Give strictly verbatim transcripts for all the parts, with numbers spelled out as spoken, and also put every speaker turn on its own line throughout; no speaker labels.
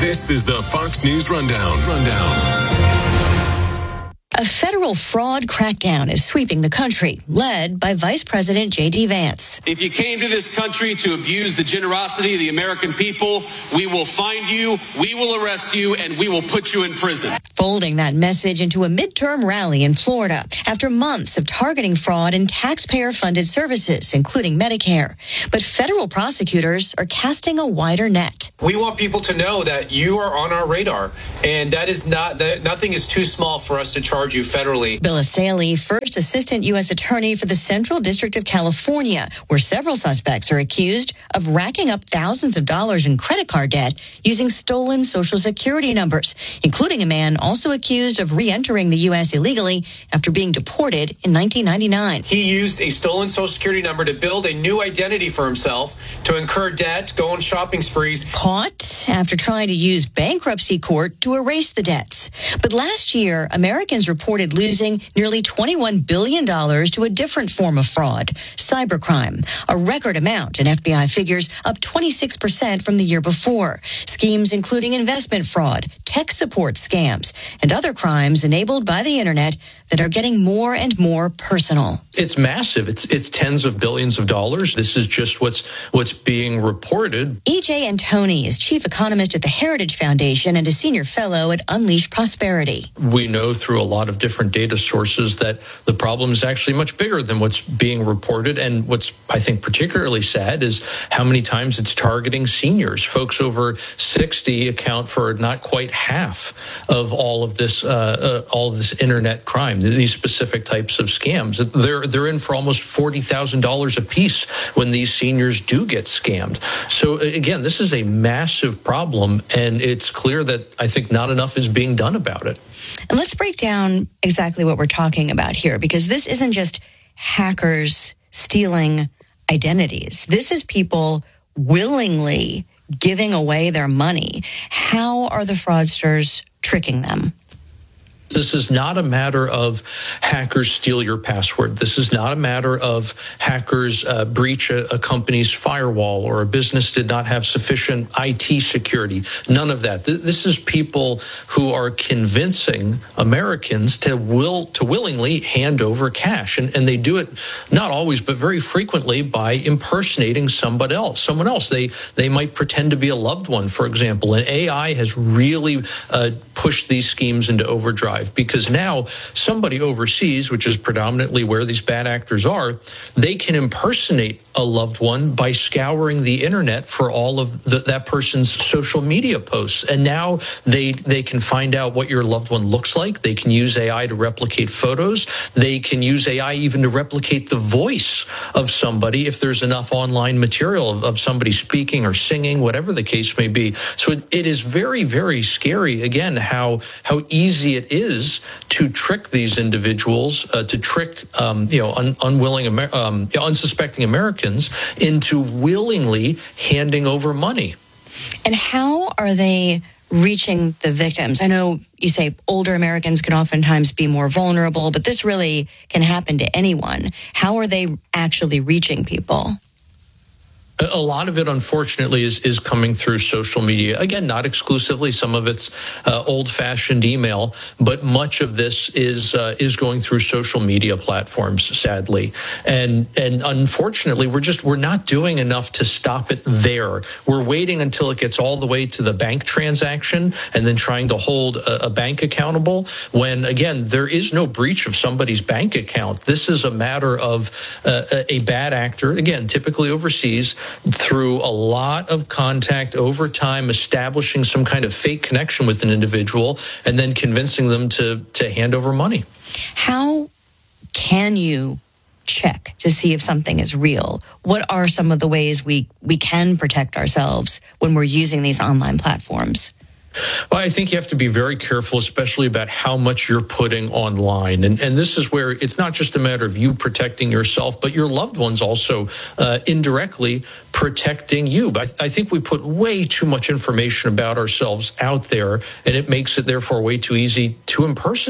This is the Fox News Rundown. Rundown.
A federal fraud crackdown is sweeping the country, led by Vice President J D. Vance.
If you came to this country to abuse the generosity of the American people, we will find you, we will arrest you, and we will put you in prison.
Folding that message into a midterm rally in Florida after months of targeting fraud in taxpayer-funded services, including Medicare. But federal prosecutors are casting a wider net.
We want people to know that you are on our radar, and that is not that nothing is too small for us to charge you federally.
Bill Asaley, first assistant U S attorney for the Central District of California, where several suspects are accused of racking up thousands of dollars in credit card debt using stolen Social Security numbers, including a man also accused of re-entering the U S illegally after being deported in nineteen ninety-nine.
He used a stolen Social Security number to build a new identity for himself, to incur debt, go on shopping sprees.
Caught after trying to use bankruptcy court to erase the debts. But last year, Americans reported losing nearly twenty-one billion dollars to a different form of fraud, cybercrime, a record amount in F B I figures, up twenty-six percent from the year before. Schemes including investment fraud, tech support scams, and other crimes enabled by the internet that are getting more and more personal.
It's massive. It's it's tens of billions of dollars. This is just what's what's being reported.
E J Antoni is chief economist at the Heritage Foundation and a senior fellow at Unleash Prosperity.
We know through a lot of different data sources that the problem is actually much bigger than what's being reported. And what's, I think, particularly sad is how many times it's targeting seniors. Folks over sixty account for not quite half of all of this, uh, uh, all of this internet crime. These specific types of scams, they're they're in for almost forty thousand dollars a piece when these seniors do get scammed. So again, this is a massive problem, and it's clear that I think not enough is being done about it.
And let's break down exactly what we're talking about here, because this isn't just hackers stealing identities. This is people willingly giving away their money. How are the fraudsters tricking them?
This is not a matter of hackers steal your password. This is not a matter of hackers uh, breach a, a company's firewall or a business did not have sufficient I T security. None of that. Th- this is people who are convincing Americans to will to willingly hand over cash. And, and they do it not always, but very frequently by impersonating somebody else, someone else. They, they might pretend to be a loved one, for example. And A I has really uh, pushed these schemes into overdrive. Because now somebody overseas, which is predominantly where these bad actors are, they can impersonate a loved one by scouring the internet for all of the, that person's social media posts. And now they they can find out what your loved one looks like. They can use A I to replicate photos. They can use A I even to replicate the voice of somebody if there's enough online material of, of somebody speaking or singing, whatever the case may be. So it, it is very, very scary, again, how how easy it is to trick these individuals, uh, to trick um, you know un- unwilling, Amer- um, you know, unsuspecting Americans into willingly handing over money.
And how are they reaching the victims? I know you say older Americans can oftentimes be more vulnerable, but this really can happen to anyone. How are they actually reaching people?
A lot of it, unfortunately, is, is coming through social media. Again, not exclusively. Some of it's uh, old-fashioned email, but much of this is uh, is going through social media platforms, sadly. And and unfortunately, we're just we're not doing enough to stop it there. We're waiting until it gets all the way to the bank transaction and then trying to hold a, a bank accountable. When again, there is no breach of somebody's bank account. This is a matter of uh, a, a bad actor, again, typically overseas, through a lot of contact over time, establishing some kind of fake connection with an individual and then convincing them to, to hand over money.
How can you check to see if something is real? What are some of the ways we, we can protect ourselves when we're using these online platforms?
Well, I think you have to be very careful, especially about how much you're putting online. And, and this is where it's not just a matter of you protecting yourself, but your loved ones also uh, indirectly protecting you. But I, I think we put way too much information about ourselves out there, and it makes it therefore way too easy to impersonate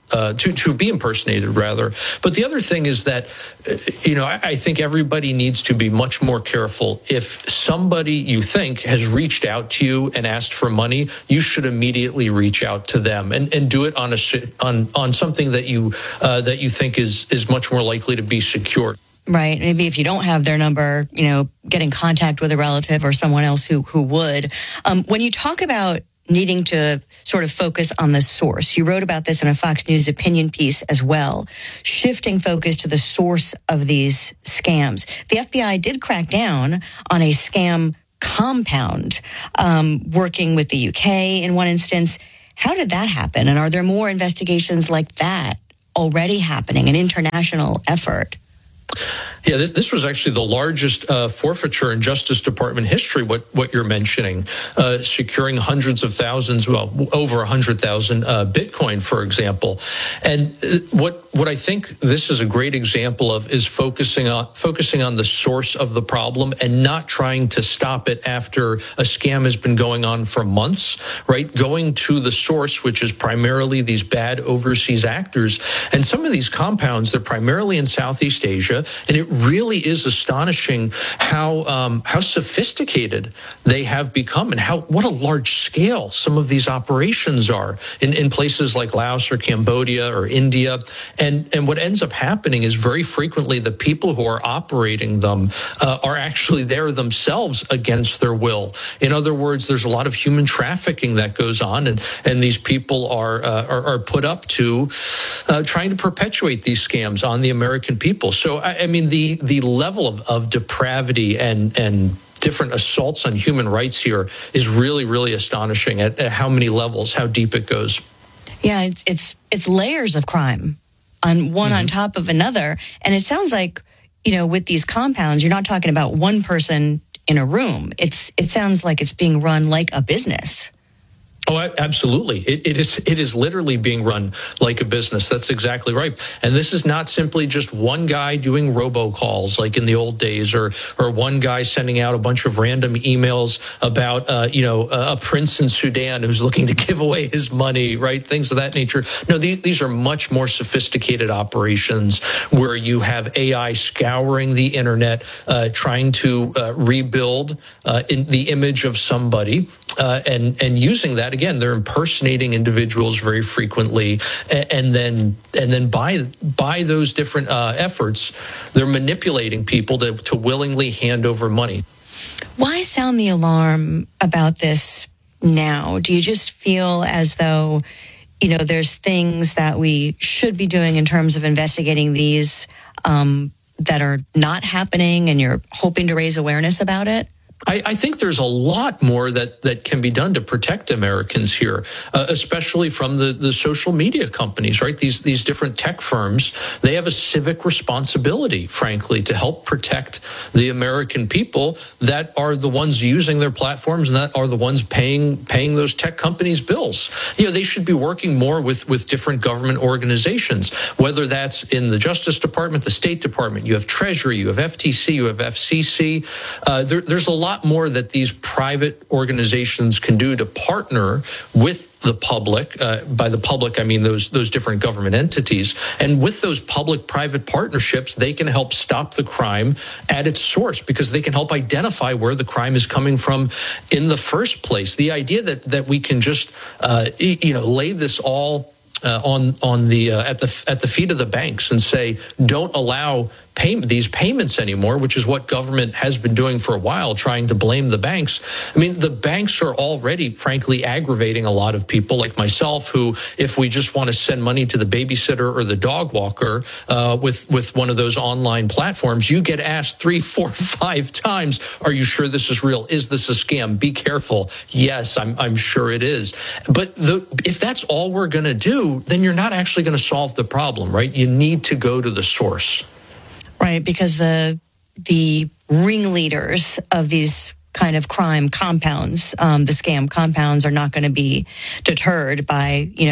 uh, to to be impersonated, rather. But the other thing is that, uh, you know, I, I think everybody needs to be much more careful. If somebody you think has reached out to you and asked for money, you should immediately reach out to them and, and do it on a on on something that you uh, that you think is is much more likely to be secure.
Right. Maybe if you don't have their number, you know, get in contact with a relative or someone else who, who would. Um, when you talk about needing to sort of focus on the source, you wrote about this in a Fox News opinion piece as well, shifting focus to the source of these scams. The F B I did crack down on a scam compound, um, working with the U K in one instance. How did that happen? And are there more investigations like that already happening, an international effort?
Yeah, this, this was actually the largest uh, forfeiture in Justice Department history, what, what you're mentioning, uh, securing hundreds of thousands, well, over one hundred thousand uh, Bitcoin, for example. And what what I think this is a great example of is focusing on focusing on the source of the problem and not trying to stop it after a scam has been going on for months, right? Going to the source, which is primarily these bad overseas actors. And some of these compounds, they're primarily in Southeast Asia. And it really is astonishing how um, how sophisticated they have become and how what a large scale some of these operations are in, in places like Laos or Cambodia or India. And, and what ends up happening is very frequently the people who are operating them uh, are actually there themselves against their will. In other words, there's a lot of human trafficking that goes on, and, and these people are, uh, are, are put up to uh, trying to perpetuate these scams on the American people. So, I, I mean, the the level of, of depravity and and different assaults on human rights here is really, really astonishing at, at how many levels, how deep it goes.
Yeah, it's it's it's layers of crime on one mm-hmm. on top of another. And it sounds like, you know, with these compounds, you're not talking about one person in a room. It's it sounds like it's being run like a business.
Oh, absolutely. It, it is it is literally being run like a business. That's exactly right. And this is not simply just one guy doing robocalls like in the old days, or or one guy sending out a bunch of random emails about, uh, you know, a prince in Sudan who's looking to give away his money, right? Things of that nature. No, these, these are much more sophisticated operations where you have A I scouring the internet, uh, trying to uh, rebuild uh, in the image of somebody. Uh, and and using that, again, they're impersonating individuals very frequently, and, and then and then by by those different uh, efforts, they're manipulating people to, to willingly hand over money.
Why sound the alarm about this now? Do you just feel as though, you know, there's things that we should be doing in terms of investigating these um, that are not happening, and you're hoping to raise awareness about it?
I, I think there's a lot more that, that can be done to protect Americans here, uh, especially from the, the social media companies, right? These these different tech firms, they have a civic responsibility, frankly, to help protect the American people that are the ones using their platforms and that are the ones paying paying those tech companies' bills. You know, they should be working more with, with different government organizations, whether that's in the Justice Department, the State Department, you have Treasury, you have F T C, you have F C C. Uh, there, there's a lot more that these private organizations can do to partner with the public. Uh, by the public, I mean those those different government entities. And with those public-private partnerships, they can help stop the crime at its source, because they can help identify where the crime is coming from in the first place. The idea that that we can just uh, you know lay this all uh, on on the uh, at the at the feet of the banks and say, don't allow Pay, these payments anymore, which is what government has been doing for a while, trying to blame the banks. I mean, the banks are already, frankly, aggravating a lot of people like myself, who, if we just want to send money to the babysitter or the dog walker uh, with, with one of those online platforms, you get asked three, four, five times, are you sure this is real? Is this a scam? Be careful. Yes, I'm, I'm sure it is. But the, if that's all we're going to do, then you're not actually going to solve the problem, right? You need to go to the source.
Right, because the the ringleaders of these kind of crime compounds, um, the scam compounds, are not going to be deterred by, you know,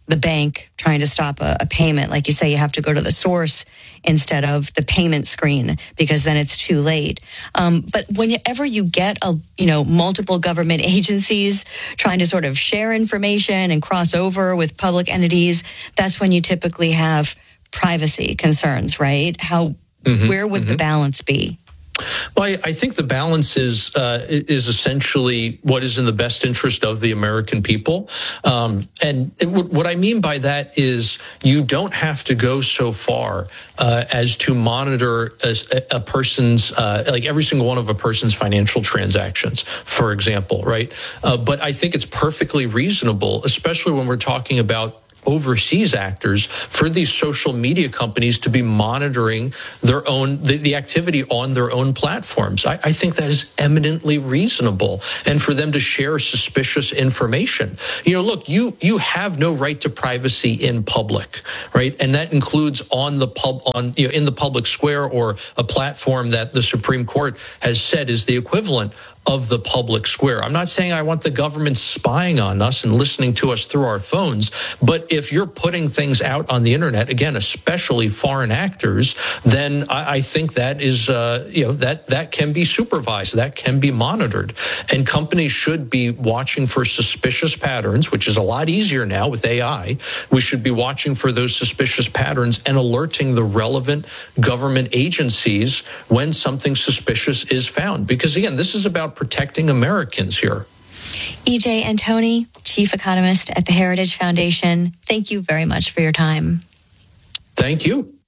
the bank trying to stop a, a payment. Like you say, you have to go to the source instead of the payment screen because then it's too late. Um, but whenever you get a, you know, multiple government agencies trying to sort of share information and cross over with public entities, that's when you typically have privacy concerns, right? How, mm-hmm, where would mm-hmm. the balance be?
Well, I, I think the balance is uh, is essentially what is in the best interest of the American people. Um, and it, what I mean by that is you don't have to go so far uh, as to monitor a, a person's, uh, like every single one of a person's financial transactions, for example, right? Uh, but I think it's perfectly reasonable, especially when we're talking about overseas actors, for these social media companies to be monitoring their own the, the activity on their own platforms. I, I think that is eminently reasonable, and for them to share suspicious information. You know, look, you you have no right to privacy in public, right? And that includes on the pub on you know in the public square, or a platform that the Supreme Court has said is the equivalent of the public square. I'm not saying I want the government spying on us and listening to us through our phones, but if you're putting things out on the internet, again, especially foreign actors, then I, I think that is, uh, you know, that that can be supervised, that can be monitored, and companies should be watching for suspicious patterns, which is a lot easier now with A I. We should be watching for those suspicious patterns and alerting the relevant government agencies when something suspicious is found, because again, this is about protecting Americans here.
E J Antoni, Chief Economist at the Heritage Foundation, thank you very much for your time.
Thank you.